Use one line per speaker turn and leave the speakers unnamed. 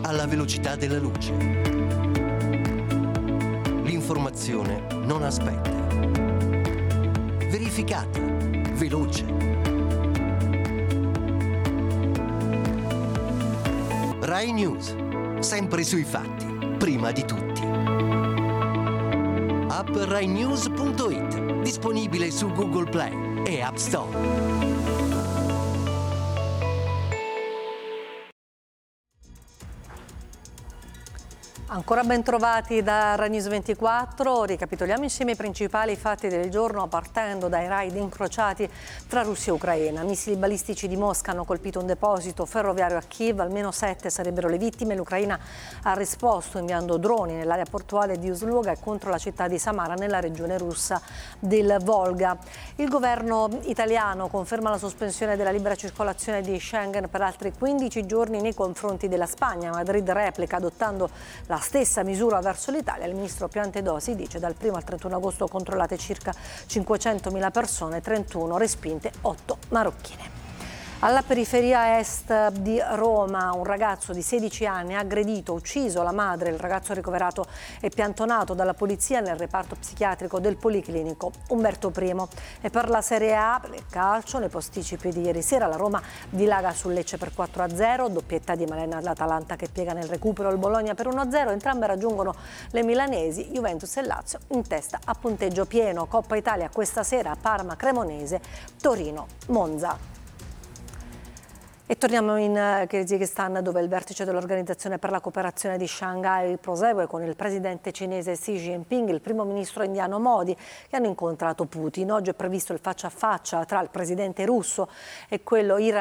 alla velocità della luce. L'informazione non aspetta. Verificata, veloce. Rai News, sempre sui fatti, prima di tutti. App rainews.it, disponibile su Google Play e App Store.
Ancora ben trovati da Rai News 24, ricapitoliamo insieme i principali fatti del giorno partendo dai raid incrociati tra Russia e Ucraina. Missili balistici di Mosca hanno colpito un deposito ferroviario a Kiev, almeno 7 sarebbero le vittime. L'Ucraina ha risposto inviando droni nell'area portuale di Ust-Luga e contro la città di Samara nella regione russa del Volga. Il governo italiano conferma la sospensione della libera circolazione di Schengen per altri 15 giorni nei confronti della Spagna. Madrid replica adottando la stessa misura verso l'Italia. Il ministro Piantedosi dice dal 1 al 31 agosto controllate circa 500.000 persone, 31 respinte, 8 marocchine. Alla periferia est di Roma un ragazzo di 16 anni ha aggredito, ucciso la madre. Il ragazzo ricoverato è piantonato dalla polizia nel reparto psichiatrico del Policlinico Umberto I. E per la Serie A, per il calcio, nei posticipi di ieri sera la Roma dilaga sul Lecce per 4-0, doppietta di Malena all'Atalanta che piega nel recupero il Bologna per 1-0. Entrambe raggiungono le milanesi, Juventus e Lazio in testa a punteggio pieno. Coppa Italia questa sera, Parma Cremonese, Torino Monza. E torniamo in Kirghizistan, dove il vertice dell'Organizzazione per la cooperazione di Shanghai prosegue con il presidente cinese Xi Jinping e il primo ministro indiano Modi, che hanno incontrato Putin. Oggi è previsto il faccia a faccia tra il presidente russo e quello iraniano.